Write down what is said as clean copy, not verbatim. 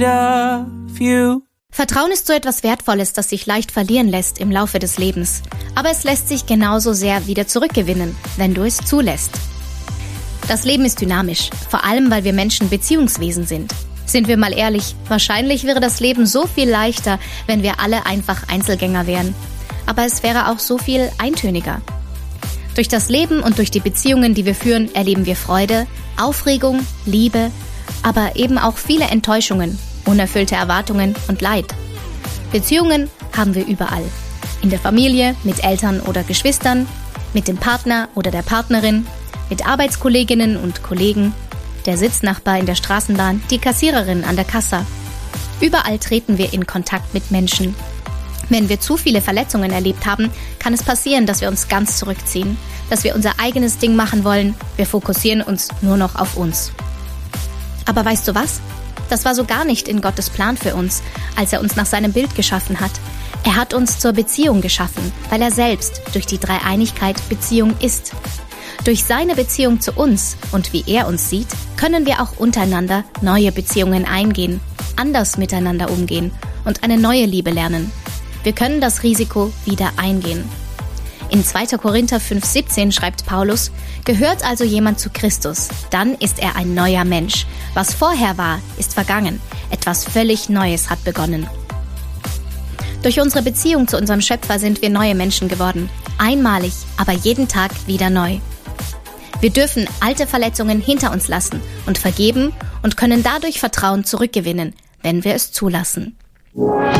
Vertrauen ist so etwas Wertvolles, das sich leicht verlieren lässt im Laufe des Lebens. Aber es lässt sich genauso sehr wieder zurückgewinnen, wenn du es zulässt. Das Leben ist dynamisch, vor allem weil wir Menschen Beziehungswesen sind. Sind wir mal ehrlich, wahrscheinlich wäre das Leben so viel leichter, wenn wir alle einfach Einzelgänger wären. Aber es wäre auch so viel eintöniger. Durch das Leben und durch die Beziehungen, die wir führen, erleben wir Freude, Aufregung, Liebe, aber eben auch viele Enttäuschungen, unerfüllte Erwartungen und Leid. Beziehungen haben wir überall. In der Familie, mit Eltern oder Geschwistern, mit dem Partner oder der Partnerin, mit Arbeitskolleginnen und Kollegen, der Sitznachbar in der Straßenbahn, die Kassiererin an der Kasse. Überall treten wir in Kontakt mit Menschen. Wenn wir zu viele Verletzungen erlebt haben, kann es passieren, dass wir uns ganz zurückziehen, dass wir unser eigenes Ding machen wollen. Wir fokussieren uns nur noch auf uns. Aber weißt du was? Das war so gar nicht in Gottes Plan für uns, als er uns nach seinem Bild geschaffen hat. Er hat uns zur Beziehung geschaffen, weil er selbst durch die Dreieinigkeit Beziehung ist. Durch seine Beziehung zu uns und wie er uns sieht, können wir auch untereinander neue Beziehungen eingehen, anders miteinander umgehen und eine neue Liebe lernen. Wir können das Risiko wieder eingehen. In 2. Korinther 5,17 schreibt Paulus: Gehört also jemand zu Christus, dann ist er ein neuer Mensch. Was vorher war, ist vergangen. Etwas völlig Neues hat begonnen. Durch unsere Beziehung zu unserem Schöpfer sind wir neue Menschen geworden. Einmalig, aber jeden Tag wieder neu. Wir dürfen alte Verletzungen hinter uns lassen und vergeben und können dadurch Vertrauen zurückgewinnen, wenn wir es zulassen.